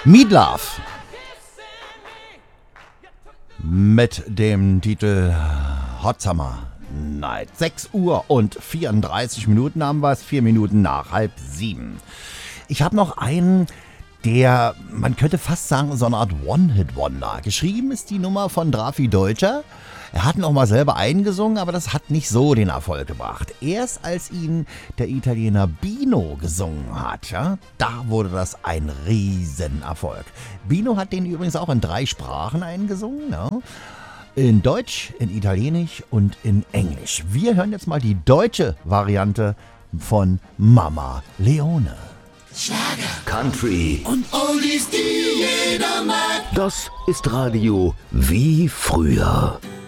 Meatloaf mit dem Titel Hot Summer Night. 6 Uhr und 34 Minuten haben wir es, 4 Minuten nach 6:30. Ich habe noch einen, der, man könnte fast sagen, so eine Art One-Hit-Wonder. Geschrieben ist die Nummer von Drafi Deutscher. Er hat noch mal selber eingesungen, aber das hat nicht so den Erfolg gebracht. Erst als ihn der Italiener Bino gesungen hat, ja, da wurde das ein Riesenerfolg. Bino hat den übrigens auch in 3 Sprachen eingesungen, ja. In Deutsch, in Italienisch und in Englisch. Wir hören jetzt mal die deutsche Variante von Mama Leone. Schlager, Country und Oldies, die jeder mag. Das ist Radio wie früher.